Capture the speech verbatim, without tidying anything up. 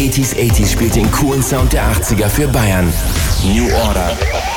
achtziger achtziger spielt den coolen Sound der achtziger für Bayern. New Order.